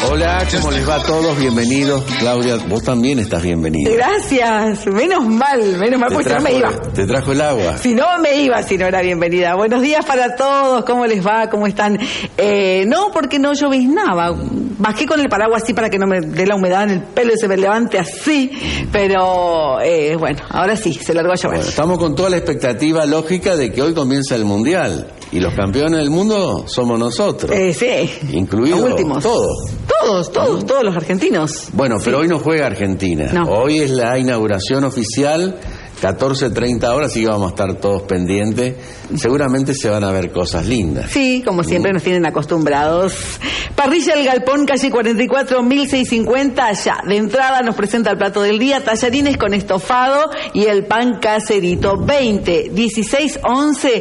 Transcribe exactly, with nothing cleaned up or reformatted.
Hola, ¿cómo les va a todos? Bienvenidos. Claudia, vos también estás bienvenida. Gracias, menos mal, menos mal, porque si no me iba. Te trajo el agua. Si no me iba, si no era bienvenida. Buenos días para todos, ¿cómo les va? ¿Cómo están? Eh, no, porque no lloviznaba. Bajé con el paraguas así para que no me dé la humedad en el pelo y se me levante así, pero eh, bueno, ahora sí, se largó a llover. Bueno, estamos con toda la expectativa lógica de que hoy comienza el Mundial. Y los campeones del mundo somos nosotros. Eh, sí. Incluidos los últimos. todos. Todos, todos, ¿Mm? todos los argentinos. Bueno, pero sí. Hoy no juega Argentina. No. Hoy es la inauguración oficial, catorce treinta horas, así que vamos a estar todos pendientes. Seguramente se van a ver cosas lindas. Sí, como siempre nos tienen acostumbrados. Parrilla El Galpón, calle cuarenta y cuatro, mil seiscientos cincuenta, allá. De entrada nos presenta el plato del día, tallarines con estofado y el pan caserito. veinte, dieciséis, once,